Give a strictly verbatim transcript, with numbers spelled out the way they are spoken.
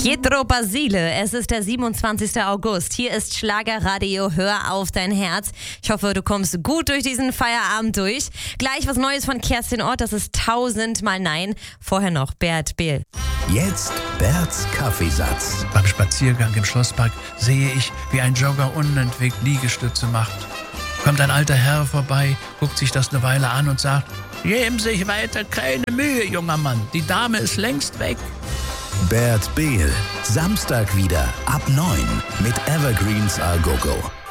Pietro Basile, es ist der siebenundzwanzigster August. Hier ist Schlagerradio, hör auf dein Herz. Ich hoffe, du kommst gut durch diesen Feierabend durch. Gleich was Neues von Kerstin Ott, das ist tausendmal Nein. Vorher noch Bert Behl. Jetzt Berts Kaffeesatz. Beim Spaziergang im Schlosspark sehe ich, wie ein Jogger unentwegt Liegestütze macht. Kommt ein alter Herr vorbei, guckt sich das eine Weile an und sagt: Geben sich weiter keine Mühe, junger Mann, die Dame ist längst weg. Bert Behl, Samstag wieder ab neun mit Evergreens A Go Go.